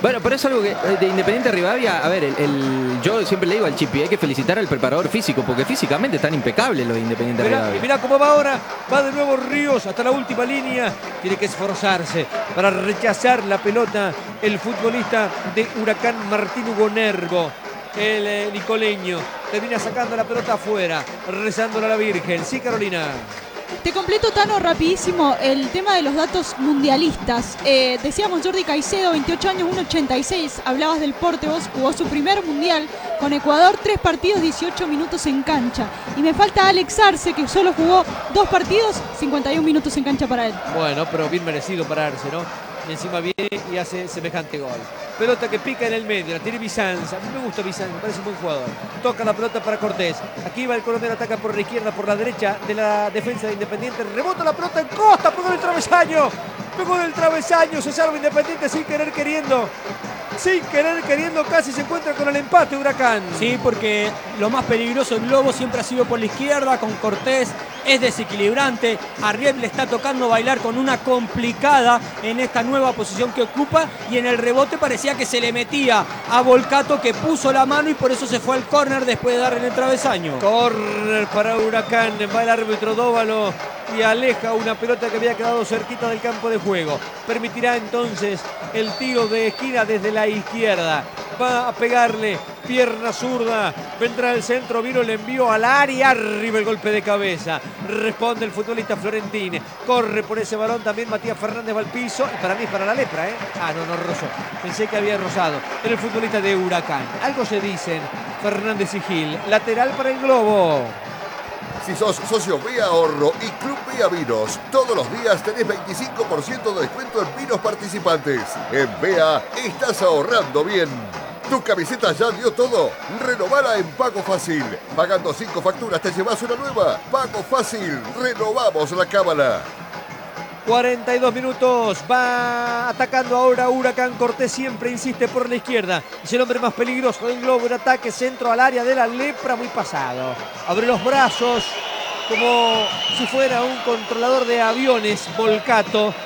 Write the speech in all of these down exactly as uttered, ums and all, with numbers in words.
Bueno, pero es algo que de Independiente Rivadavia, a ver, el, el, yo siempre le digo al Chipi, hay que felicitar al preparador físico, porque físicamente están impecables los de Independiente Mirá, Rivadavia. y mirá cómo va ahora, va de nuevo Ríos hasta la última línea, tiene que esforzarse para rechazar la pelota el futbolista de Huracán Martín Hugo Nervo. El eh, nicoleño termina sacando la pelota afuera, rezándole a la Virgen. Sí, Carolina. Te completo, Tano, rapidísimo el tema de los datos mundialistas. Eh, decíamos Jordi Caicedo, veintiocho años, uno ochenta y seis. Hablabas del porte, vos jugó su primer mundial con Ecuador, tres partidos, dieciocho minutos en cancha. Y me falta Alex Arce, que solo jugó dos partidos, cincuenta y un minutos en cancha para él. Bueno, pero bien merecido para Arce, ¿no? Y encima viene y hace semejante gol. Pelota que pica en el medio, la tiene Bizanza. A mí me gusta Bizanza, me parece un buen jugador. Toca la pelota para Cortés. Aquí va el Coronel, ataca por la izquierda, por la derecha de la defensa de Independiente. Rebota la pelota en Costa, pegó en el travesaño. Pegó en el travesaño, se salva Independiente sin querer queriendo. Sin querer queriendo, casi se encuentra con el empate Huracán. Sí, porque lo más peligroso del Globo siempre ha sido por la izquierda, con Cortés. Es desequilibrante. A Rieb le está tocando bailar con una complicada en esta nueva posición que ocupa. Y en el rebote parecía que se le metía a Volcato, que puso la mano y por eso se fue al córner después de dar en el travesaño. Córner para Huracán. Va el árbitro Dóvalo y aleja una pelota que había quedado cerquita del campo de juego. Permitirá entonces el tiro de esquina desde la izquierda. Va a pegarle, pierna zurda, vendrá el centro, vino el envío al área, arriba el golpe de cabeza. Responde el futbolista Florentín, corre por ese balón también Matías Fernández va al piso. Y para mí es para la lepra, ¿eh? Ah, no, no rozó. Pensé que había rozado. Era el futbolista de Huracán. Algo se dicen Fernández y Gil. Lateral para el Globo. Si sos socio Vía Ahorro y Club Vía Vinos, todos los días tenés veinticinco por ciento de descuento en vinos participantes. En Vea estás ahorrando bien. ¿Tu camiseta ya dio todo? Renovala en Pago Fácil. Pagando cinco facturas te llevas una nueva. Pago Fácil. Renovamos la cábala. cuarenta y dos minutos, va atacando ahora Huracán. Cortés siempre insiste por la izquierda. Es el hombre más peligroso del Globo. Un ataque centro al área de la lepra, muy pasado. Abre los brazos como si fuera un controlador de aviones, Volcato,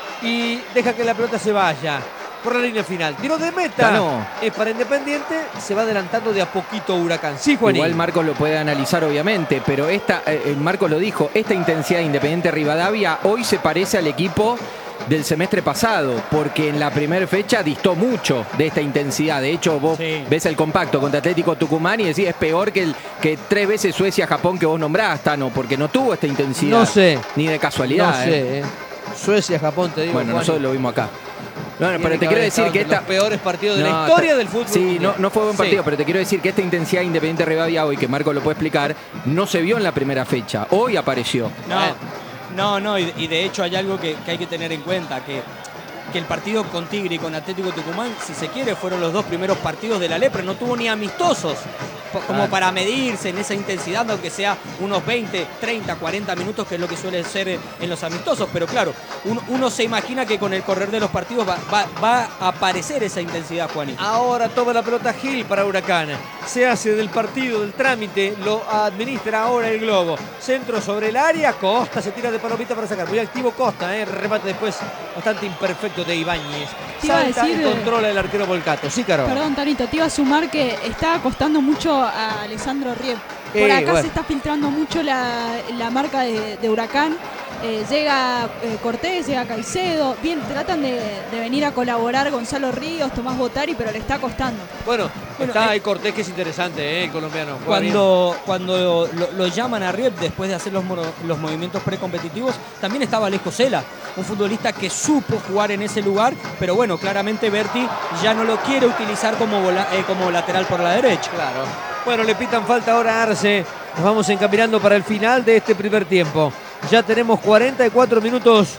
y deja que la pelota se vaya por la línea final. Tiro de meta. Tano. Es para Independiente. Se va adelantando de a poquito Huracán. Sí, Juanín. Igual Marcos lo puede analizar obviamente, pero esta, eh, Marcos lo dijo, esta intensidad de Independiente Rivadavia hoy se parece al equipo del semestre pasado, porque en la primera fecha distó mucho de esta intensidad. De hecho, vos Sí. ves el compacto contra Atlético Tucumán y decís es peor que, el, que tres veces Suecia-Japón que vos nombrás, Tano, porque no tuvo esta intensidad. No sé. Ni de casualidad. No sé, eh. Suecia, Japón, te digo. Bueno, Juan. nosotros lo vimos acá. No, no, Tiene pero te que quiero haber decir estado que entre esta... los peores partidos de No, la historia está- del fútbol. Sí, no, mundial. no fue buen partido, Sí. pero te quiero decir que esta intensidad de Independiente Rivadavia hoy, que Marco lo puede explicar, no se vio en la primera fecha. Hoy apareció. No, no, no, y, y de hecho hay algo que, que hay que tener en cuenta, que, que el partido con Tigre y con Atlético Tucumán, si se quiere, fueron los dos primeros partidos de la lepra, no tuvo ni amistosos po- como para medirse en esa intensidad, aunque sea unos veinte, treinta, cuarenta minutos, que es lo que suele ser en los amistosos, pero claro, uno, uno se imagina que con el correr de los partidos va, va- va a aparecer esa intensidad, Juaní. Ahora toma la pelota Gil para Huracán. Se hace del partido, del trámite, lo administra ahora el Globo. Centro sobre el área, Costa se tira de palomita para sacar. Muy activo Costa, ¿eh? Remate después bastante imperfecto de Ibáñez. Te iba a Salta decir, y controla el arquero Volcato. Sí, Caro. Perdón, Tanito, te iba a sumar que está costando mucho a Alessandro Rieb. Por Eh, acá bueno. se está filtrando mucho la, la marca de, de Huracán. Eh, llega eh, Cortés, llega Caicedo. Bien, tratan de, de venir a colaborar Gonzalo Ríos, Tomás Botari, pero le está costando. Bueno, Bueno, está eh, ahí Cortés, que es interesante, ¿eh? El colombiano. Juega bien. Cuando, cuando lo, lo llaman a Rieb después de hacer los, mono- los movimientos precompetitivos, también estaba Alejo Sela, un futbolista que supo jugar en ese lugar, pero bueno, claramente Berti ya no lo quiere utilizar como, vola- eh, como lateral por la derecha. Claro. Bueno, le pitan falta ahora a Arce. Nos vamos encaminando para el final de este primer tiempo. Ya tenemos cuarenta y cuatro minutos.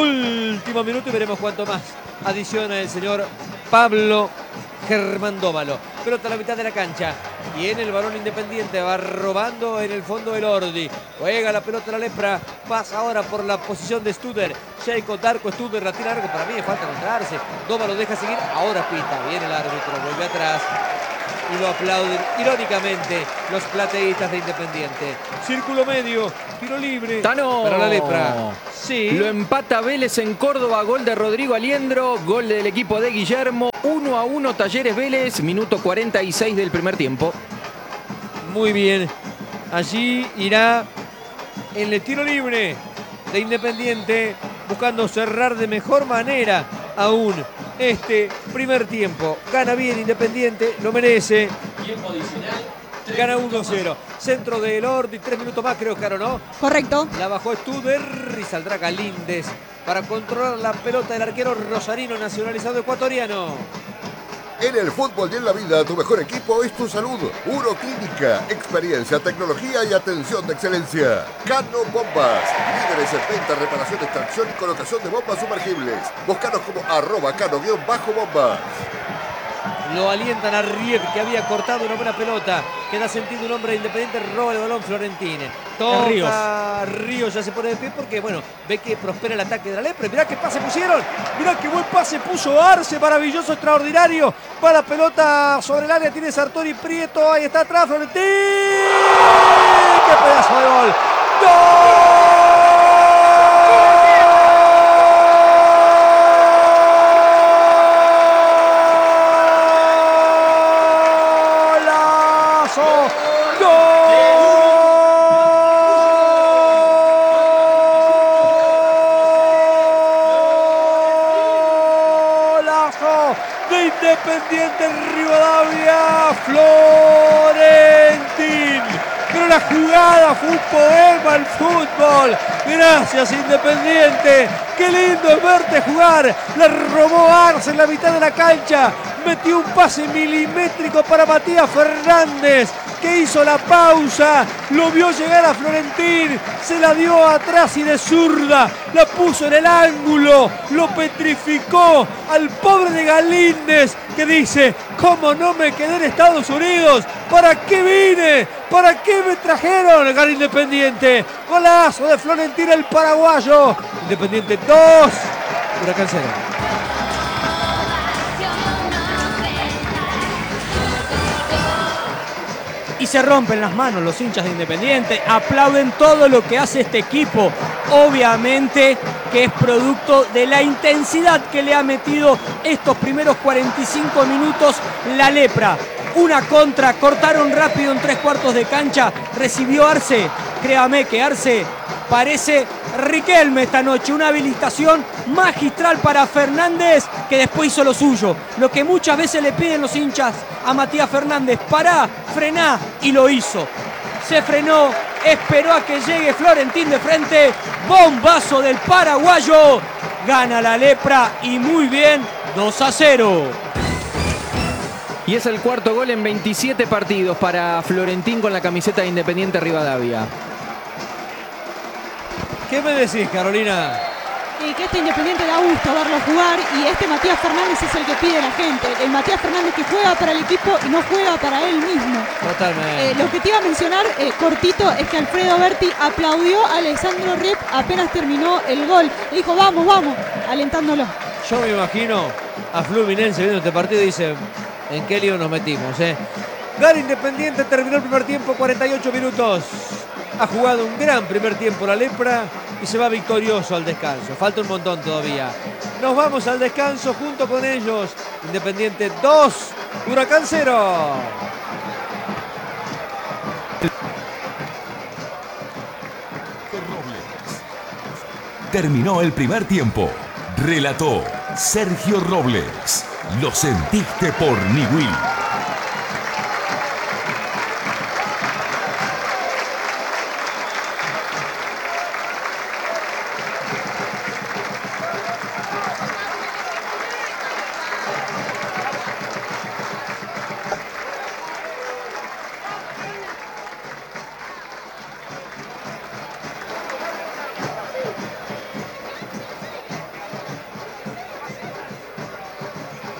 Último minuto y veremos cuánto más adiciona el señor Pablo Germán Dóvalo. Pelota a la mitad de la cancha. Viene el balón Independiente. Va robando en el fondo el Ordi. Juega la pelota a la lepra. Pasa ahora por la posición de Studer. Sheiko Darko, Studer la tira largo. Para mí es falta contra Arce. Dóvalo deja seguir. Ahora pita. Viene el árbitro. Vuelve atrás. y lo aplauden irónicamente los plateístas de Independiente. Círculo medio, tiro libre Tano. para la Lepra. Sí. Lo empata Vélez en Córdoba, gol de Rodrigo Aliendro, gol del equipo de Guillermo, uno a uno Talleres Vélez, minuto cuarenta y seis del primer tiempo. Muy bien. Allí irá en el tiro libre de Independiente, buscando cerrar de mejor manera aún este primer tiempo. Gana bien Independiente, lo merece. Tiempo adicional. Gana uno cero. Centro de Elordi, tres minutos más creo, Caro, ¿no? Correcto. La bajó Studer y saldrá Galíndez para controlar la pelota del arquero rosarino nacionalizado ecuatoriano. En el fútbol y en la vida, tu mejor equipo es tu salud. Uroclínica, experiencia, tecnología y atención de excelencia. Cano Bombas, líderes en venta, reparación, extracción y colocación de bombas sumergibles. Búscanos como arroba cano-bombas. Lo alientan a Riep, que había cortado una buena pelota. Queda sentido un hombre Independiente, roba el balón Florentine. Toca Ríos. Ríos, ya se pone de pie porque, bueno, ve que prospera el ataque de la Lepra. Mirá qué pase pusieron. Mirá qué buen pase puso Arce, maravilloso, extraordinario. Va la pelota sobre el área, tiene Sartori Prieto. Ahí está atrás Florentine. ¡Qué pedazo de gol! ¡Gol! De Independiente Rivadavia, Florentín. Pero la jugada fue un poema al fútbol. Gracias Independiente. Qué lindo es verte jugar. La robó Arce en la mitad de la cancha. Metió un pase milimétrico para Matías Fernández, que hizo la pausa, lo vio llegar a Florentín, se la dio atrás y de zurda, la puso en el ángulo, lo petrificó al pobre de Galíndez, que dice: ¿cómo no me quedé en Estados Unidos? ¿Para qué vine? ¿Para qué me trajeron? Gana Independiente, golazo de Florentín el paraguayo. Independiente dos, Huracán cero. Y se rompen las manos los hinchas de Independiente, aplauden todo lo que hace este equipo, obviamente que es producto de la intensidad que le ha metido estos primeros cuarenta y cinco minutos la Lepra. Una contra, cortaron rápido en tres cuartos de cancha, recibió Arce, créame que Arce parece Riquelme esta noche, una habilitación magistral para Fernández, que después hizo lo suyo, lo que muchas veces le piden los hinchas a Matías Fernández: pará, frená, y lo hizo. Se frenó, esperó a que llegue Florentín de frente, bombazo del paraguayo, gana la Lepra y muy bien, dos a cero. Y es el cuarto gol en veintisiete partidos para Florentín con la camiseta de Independiente Rivadavia. ¿Qué me decís, Carolina? Y que este Independiente da gusto verlo jugar, y este Matías Fernández es el que pide la gente. El Matías Fernández que juega para el equipo y no juega para él mismo. Totalmente. Eh, lo que te iba a mencionar, eh, cortito, es que Alfredo Berti aplaudió a Alessandro Riep apenas terminó el gol. Le dijo: vamos, vamos, alentándolo. Yo me imagino a Fluminense viendo este partido y dice: ¿en qué lío nos metimos? Eh? Gana Independiente, terminó el primer tiempo, cuarenta y ocho minutos. Ha jugado un gran primer tiempo la Lepra y se va victorioso al descanso. Falta un montón todavía. Nos vamos al descanso junto con ellos. Independiente dos, Huracán cero. Terminó el primer tiempo. Relató Sergio Robles. Lo sentiste por Niwil.